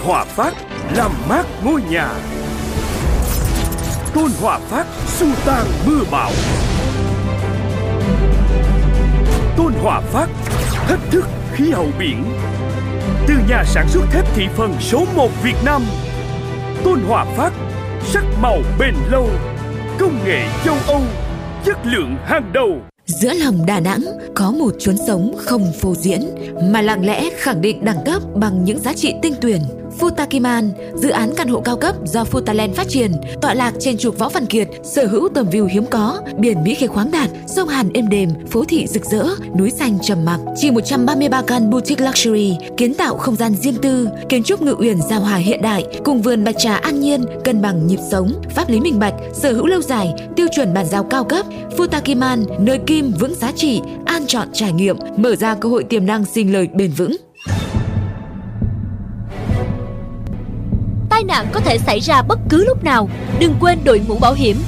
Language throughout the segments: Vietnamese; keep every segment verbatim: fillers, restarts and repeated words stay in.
Hòa Phát làm mát ngôi nhà. Tôn Hòa Phát xua tan mưa bão. Tôn Hòa Phát thách thức khí hậu biển. Từ nhà sản xuất thép thị phần số một Việt Nam, Tôn Hòa Phát sắc màu bền lâu, công nghệ châu Âu, chất lượng hàng đầu. Giữa lòng Đà Nẵng có một chốn sống không phô diễn mà lặng lẽ khẳng định đẳng cấp bằng những giá trị tinh tuyển. Futakiman, dự án căn hộ cao cấp do Futaland phát triển, tọa lạc trên trục Võ Văn Kiệt, sở hữu tầm view hiếm có, biển Mỹ Khê khoáng đạt, sông Hàn êm đềm, phố thị rực rỡ, núi xanh trầm mặc. Chỉ một trăm ba mươi ba căn boutique luxury, kiến tạo không gian riêng tư, kiến trúc Ngự Uyển giao hòa hiện đại, cùng vườn bạch trà an nhiên, cân bằng nhịp sống, pháp lý minh bạch, sở hữu lâu dài, tiêu chuẩn bàn giao cao cấp. Futakiman, nơi kim vững giá trị, an chọn trải nghiệm, mở ra cơ hội tiềm năng sinh lời bền vững. Tai nạn có thể xảy ra bất cứ lúc nào, đừng quên đội mũ bảo hiểm.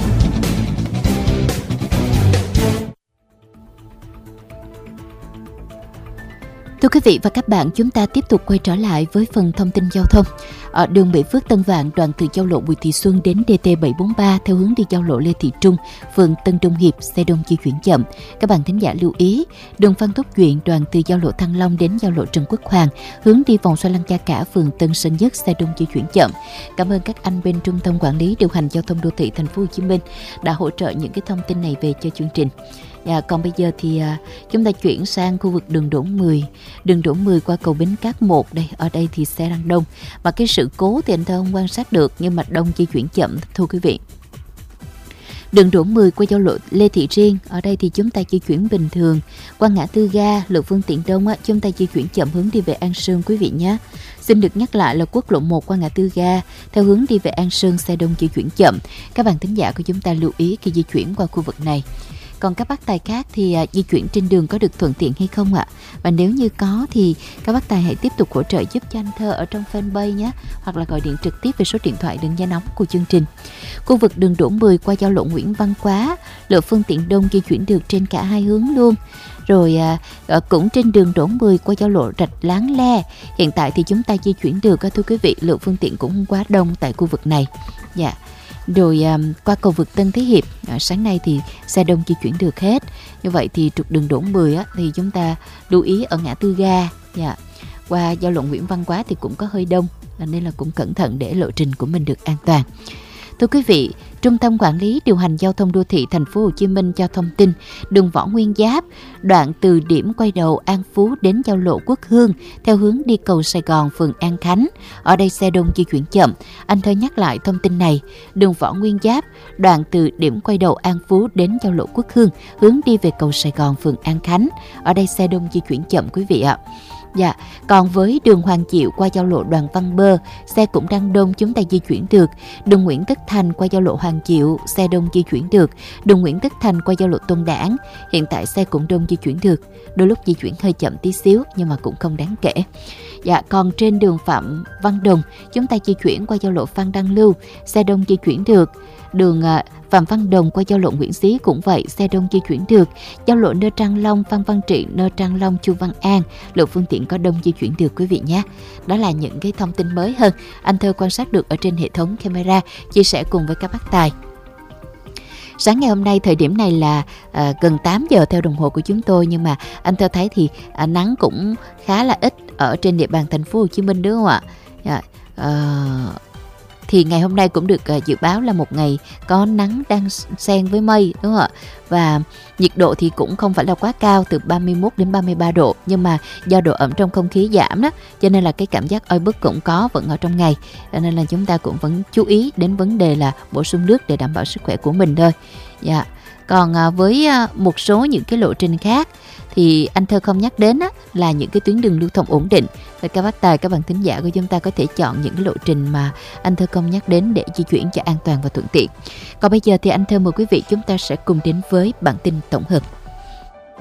Thưa quý vị và các bạn, chúng ta tiếp tục quay trở lại với phần thông tin giao thông. Ở đường Mỹ Phước Tân Vạn, đoạn từ giao lộ Bùi Thị Xuân đến D T bảy bốn ba theo hướng đi giao lộ Lê Thị Trung, phường Tân Đông Hiệp, xe đông di chuyển chậm. Các bạn thính giả lưu ý, đường Phan Thúc Duyện, đoạn từ giao lộ Thăng Long đến giao lộ Trần Quốc Hoàng, hướng đi vòng xoay Lăng Cha Cả, phường Tân Sơn Nhất, xe đông di chuyển chậm. Cảm ơn các anh bên Trung tâm Quản lý điều hành giao thông đô thị Thành phố Hồ Chí Minh đã hỗ trợ những cái thông tin này về cho chương trình. À, còn bây giờ thì à, chúng ta chuyển sang khu vực đường Đỗ mười. Đường Đỗ mười qua cầu Bến Cát một đây, ở đây thì xe đang đông. Và cái sự cố thì anh ta không quan sát được, nhưng mà đông di chuyển chậm thưa quý vị. Đường Đỗ mười qua giao lộ Lê Thị Riêng, ở đây thì chúng ta di chuyển bình thường. Qua ngã tư ga, lượng phương tiện đông á, chúng ta di chuyển chậm hướng đi về An Sương quý vị nhé. Xin được nhắc lại là quốc lộ một qua ngã tư ga, theo hướng đi về An Sương, xe đông di chuyển chậm. Các bạn thính giả của chúng ta lưu ý khi di chuyển qua khu vực này. Còn các bác tài khác thì à, di chuyển trên đường có được thuận tiện hay không ạ? Và nếu như có thì các bác tài hãy tiếp tục hỗ trợ giúp cho anh Thơ ở trong fanpage nhé, hoặc là gọi điện trực tiếp về số điện thoại đường dây nóng của chương trình. Khu vực đường Đỗ mười qua giao lộ Nguyễn Văn Quá, lượng phương tiện đông di chuyển được trên cả hai hướng luôn. Rồi à, cũng trên đường Đỗ mười qua giao lộ Rạch Láng Le, hiện tại thì chúng ta di chuyển được thưa quý vị, lượng phương tiện cũng không quá đông tại khu vực này. Dạ. Rồi à, qua cầu vượt Tân Thế Hiệp, à, sáng nay thì xe đông di chuyển được hết. Như vậy thì trục đường Đỗ mười á, thì chúng ta lưu ý ở ngã tư ga. Dạ. Qua giao lộ Nguyễn Văn Quá thì cũng có hơi đông, nên là cũng cẩn thận để lộ trình của mình được an toàn. Thưa quý vị, Trung tâm Quản lý điều hành giao thông đô thị Thành phố Hồ Chí Minh cho thông tin, đường Võ Nguyên Giáp, đoạn từ điểm quay đầu An Phú đến giao lộ Quốc Hương theo hướng đi cầu Sài Gòn, phường An Khánh. Ở đây xe đông di chuyển chậm. Anh Thơ nhắc lại thông tin này, đường Võ Nguyên Giáp, đoạn từ điểm quay đầu An Phú đến giao lộ Quốc Hương hướng đi về cầu Sài Gòn, phường An Khánh. Ở đây xe đông di chuyển chậm quý vị ạ. Dạ, còn với đường Hoàng Diệu qua giao lộ Đoàn Văn Bơ, xe cũng đang đông, chúng ta di chuyển được. Đường Nguyễn Tất Thành qua giao lộ Hoàng Diệu, xe đông di chuyển được. Đường Nguyễn Tất Thành qua giao lộ Tôn Đản, hiện tại xe cũng đông di chuyển được. Đôi lúc di chuyển hơi chậm tí xíu nhưng mà cũng không đáng kể. Dạ, còn trên đường Phạm Văn Đồng, chúng ta di chuyển qua giao lộ Phan Đăng Lưu, xe đông di chuyển được. Đường Phạm Văn Đồng qua giao lộ Nguyễn Xí cũng vậy, xe đông di chuyển được. Giao lộ Nơ Trang Long, Phan Văn Trị, Nơ Trang Long, Chu Văn An, lượng phương tiện có đông di chuyển được quý vị nhé. Đó là những cái thông tin mới hơn anh Thơ quan sát được ở trên hệ thống camera, chia sẻ cùng với các bác tài. Sáng ngày hôm nay thời điểm này là à, gần tám giờ theo đồng hồ của chúng tôi, nhưng mà anh Thơ thấy thì à, nắng cũng khá là ít ở trên địa bàn Thành phố Hồ Chí Minh đúng không ạ? Dạ, à, thì ngày hôm nay cũng được uh, dự báo là một ngày có nắng đang xen với mây đúng không ạ? Và nhiệt độ thì cũng không phải là quá cao, từ ba mươi mốt đến ba mươi ba độ, nhưng mà do độ ẩm trong không khí giảm đó, cho nên là cái cảm giác oi bức cũng có vẫn ở trong ngày. Cho nên là chúng ta cũng vẫn chú ý đến vấn đề là bổ sung nước để đảm bảo sức khỏe của mình thôi. Dạ. Còn uh, với uh, một số những cái lộ trình khác thì anh Thơ không nhắc đến á, là những cái tuyến đường lưu thông ổn định. Và các bác tài, các bạn thính giả của chúng ta có thể chọn những cái lộ trình mà anh Thơ không nhắc đến để di chuyển cho an toàn và thuận tiện. Còn bây giờ thì anh Thơ mời quý vị chúng ta sẽ cùng đến với bản tin tổng hợp.